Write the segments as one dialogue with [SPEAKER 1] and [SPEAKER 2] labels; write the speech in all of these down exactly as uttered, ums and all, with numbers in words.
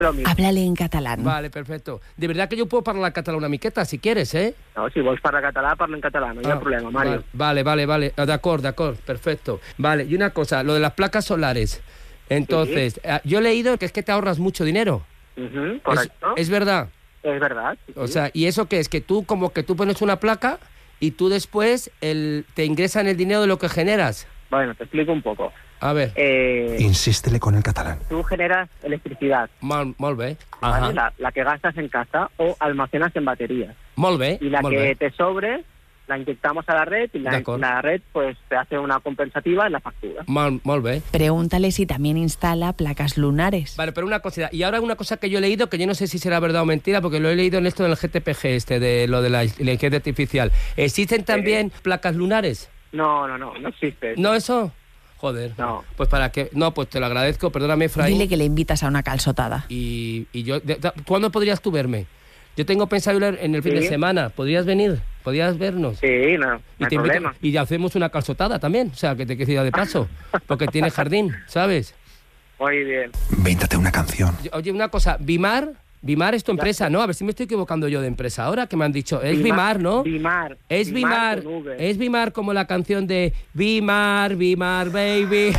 [SPEAKER 1] Háblale en catalán.
[SPEAKER 2] Vale, perfecto. De verdad que yo puedo parlar català una miqueta, si quieres, eh?
[SPEAKER 3] No, si vols parlar català, parla en català, no hi ha
[SPEAKER 2] Ah,
[SPEAKER 3] problema, Mario.
[SPEAKER 2] Vale, vale, vale. De acuerdo, de acuerdo, perfecto. Vale, y una cosa, lo de las placas solares. Entonces, sí. Yo he leído que es que te ahorras mucho dinero.
[SPEAKER 3] Uh-huh, correcto.
[SPEAKER 2] ¿Es, es verdad?
[SPEAKER 3] Es verdad. Sí,
[SPEAKER 2] o sea, ¿y eso qué es? Que tú como que tú pones una placa y tú después el, te ingresan el dinero de lo que generas.
[SPEAKER 3] Bueno, te explico un poco.
[SPEAKER 2] A ver.
[SPEAKER 3] Eh,
[SPEAKER 4] Insístele con el catalán.
[SPEAKER 3] Tú generas electricidad.
[SPEAKER 2] Molt, molt bé.
[SPEAKER 3] ¿Vale? La, la que gastas en casa o almacenas en baterías.
[SPEAKER 2] Molt bé.
[SPEAKER 3] Y la
[SPEAKER 2] molt
[SPEAKER 3] que
[SPEAKER 2] bé.
[SPEAKER 3] te sobre la inyectamos a la red y la, la red pues te hace una compensativa en la factura.
[SPEAKER 2] Molt, molt bé.
[SPEAKER 1] Pregúntale si también instala placas lunares.
[SPEAKER 2] Vale, pero una cosa, y ahora una cosa que yo he leído, que yo no sé si será verdad o mentira, porque lo he leído en esto del G T P G, este, de lo de la inteligencia artificial. ¿Existen también eh, placas lunares?
[SPEAKER 3] No, no, no, no existe.
[SPEAKER 2] ¿No eso? Joder,
[SPEAKER 3] no.
[SPEAKER 2] Pues para que... No, pues te lo agradezco, perdóname, Efraín.
[SPEAKER 1] Dile que le invitas a una calzotada.
[SPEAKER 2] Y, y yo... De, de, ¿Cuándo podrías tú verme? Yo tengo pensado ir en el fin
[SPEAKER 3] ¿Sí?
[SPEAKER 2] de semana. ¿Podrías venir? ¿Podrías vernos?
[SPEAKER 3] Sí, no, no
[SPEAKER 2] y
[SPEAKER 3] hay
[SPEAKER 2] te
[SPEAKER 3] problema.
[SPEAKER 2] Invito, y hacemos una calzotada también, o sea, que te quedes de paso, porque tiene jardín, ¿sabes?
[SPEAKER 3] Muy bien.
[SPEAKER 4] Véntate una canción.
[SPEAKER 2] Oye, una cosa, Bimar... Bimar es tu empresa, ¿no? A ver si me estoy equivocando yo de empresa ahora, que me han dicho. Es Bimar, ¿no?
[SPEAKER 3] Bimar.
[SPEAKER 2] Es Bimar.
[SPEAKER 3] Bimar
[SPEAKER 2] es Bimar como la canción de Bimar, Bimar, baby.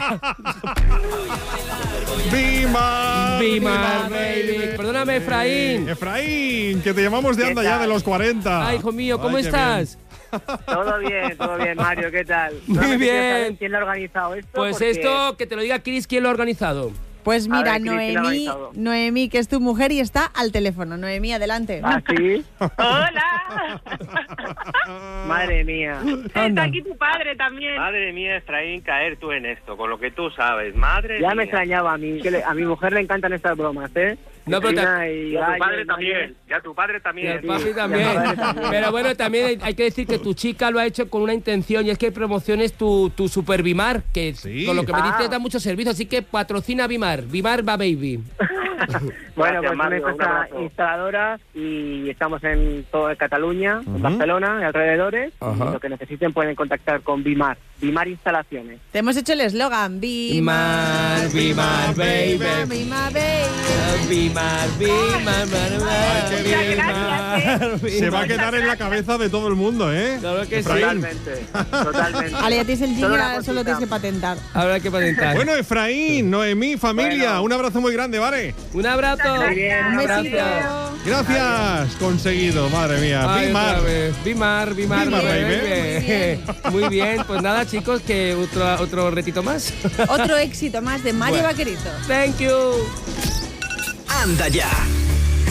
[SPEAKER 5] Bimar.
[SPEAKER 2] Bimar, baby. Perdóname, Efraín.
[SPEAKER 5] Efraín, que te llamamos de anda ya de los cuarenta.
[SPEAKER 2] Ay, hijo mío, ¿cómo
[SPEAKER 5] Ay,
[SPEAKER 2] estás?
[SPEAKER 3] Todo bien, todo bien, Mario, ¿qué tal?
[SPEAKER 2] Muy bien.
[SPEAKER 3] ¿Quién lo ha organizado esto?
[SPEAKER 2] Pues
[SPEAKER 3] porque...
[SPEAKER 2] esto, que te lo diga Chris, ¿quién lo ha organizado?
[SPEAKER 1] Pues mira,
[SPEAKER 3] ver,
[SPEAKER 1] Noemí, Noemí, que es tu mujer y está al teléfono. Noemí, adelante.
[SPEAKER 3] ¿Ah, sí?
[SPEAKER 6] ¡Hola!
[SPEAKER 3] Madre mía.
[SPEAKER 6] Está aquí tu padre también.
[SPEAKER 7] Madre mía, Efraín, caer tú en esto, con lo que tú sabes. Madre
[SPEAKER 3] ya
[SPEAKER 7] mía.
[SPEAKER 3] me extrañaba a mí, que le, a mi mujer le encantan estas bromas, ¿eh?
[SPEAKER 2] No, pero
[SPEAKER 3] te...
[SPEAKER 7] y a tu padre también, y a tu padre también.
[SPEAKER 2] Y al papi también. también. Pero bueno, también hay, hay que decir que tu chica lo ha hecho con una intención, y es que promociones tu, tu Super Bimar, que ¿sí? Con lo que me
[SPEAKER 3] ah.
[SPEAKER 2] dices da mucho servicio, así que patrocina Bimar. Bimar va baby.
[SPEAKER 3] Bueno, pues una empresa instaladora y estamos en toda Cataluña, uh-huh. en Barcelona y alrededores. Uh-huh. Y lo que necesiten pueden contactar con Bimar. Bimar Instalaciones.
[SPEAKER 1] Te hemos hecho el eslogan.
[SPEAKER 2] Bimar, Bimar, baby.
[SPEAKER 1] Bimar, baby.
[SPEAKER 2] Bimar, Bimar,
[SPEAKER 5] Bimar. Se va a quedar en la cabeza de todo el mundo, ¿eh?
[SPEAKER 2] Claro que
[SPEAKER 3] Efraín. Totalmente, totalmente.
[SPEAKER 1] Ale, ya tienes el jingle, solo tienes que patentar.
[SPEAKER 2] Habrá que patentar.
[SPEAKER 5] Bueno, Efraín, Noemí, familia,
[SPEAKER 3] bueno.
[SPEAKER 5] un abrazo muy grande, ¿vale?
[SPEAKER 2] Un abrazo.
[SPEAKER 3] Muy bien,
[SPEAKER 1] un besito.
[SPEAKER 5] Gracias, conseguido, madre mía.
[SPEAKER 2] Ay,
[SPEAKER 5] Bimar.
[SPEAKER 2] Bimar, Bimar,
[SPEAKER 5] Bimar,
[SPEAKER 2] baby.
[SPEAKER 5] baby.
[SPEAKER 1] Muy bien.
[SPEAKER 2] Muy bien, pues nada, chicos, que otro, otro retito más.
[SPEAKER 1] Otro éxito más de Mario
[SPEAKER 2] Bueno.
[SPEAKER 1] Vaquerito.
[SPEAKER 2] Thank you.
[SPEAKER 4] Anda ya.